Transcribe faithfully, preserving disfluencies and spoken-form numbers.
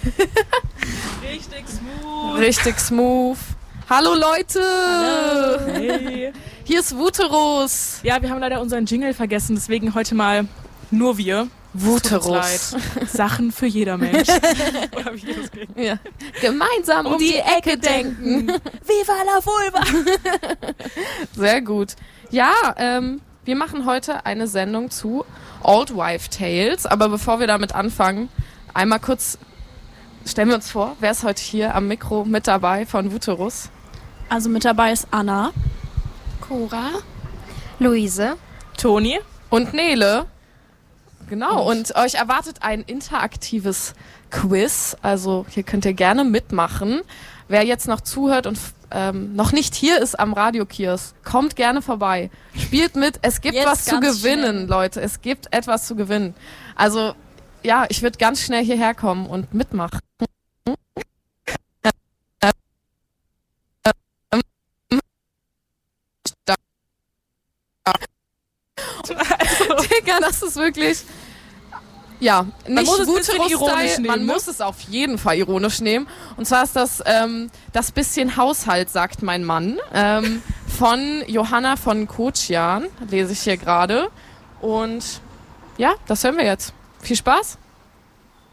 Richtig smooth. Richtig smooth. Hallo Leute! Hallo. Hey. Hier ist Wuterus. Ja, wir haben leider unseren Jingle vergessen, deswegen heute mal nur wir. Wuterus. Sachen für jeder Mensch. Oder wie das geht. Ja. Gemeinsam um, um die, die Ecke denken. Viva la Vulva! Sehr gut. Ja, ähm, wir machen heute eine Sendung zu Old Wife Tales. Aber bevor wir damit anfangen, einmal kurz stellen wir uns vor, wer ist heute hier am Mikro mit dabei von Wuterus? Also mit dabei ist Anna, Cora, Luise, Toni und Nele. Genau, und, und euch erwartet ein interaktives Quiz. Also hier könnt ihr gerne mitmachen. Wer jetzt noch zuhört und ähm, noch nicht hier ist am Radiokiosk, kommt gerne vorbei. Spielt mit. Es gibt jetzt was zu gewinnen, schnell. Leute. Es gibt etwas zu gewinnen. Also ja, ich würde ganz schnell hierher kommen und mitmachen. Also, Digga, das ist wirklich... Ja, nicht Wuterus-Style, man muss es auf jeden Fall ironisch nehmen. Und zwar ist das ähm, das bisschen Haushalt, sagt mein Mann, ähm, von Johanna von Kochian, lese ich hier gerade. Und ja, das hören wir jetzt. Viel Spaß!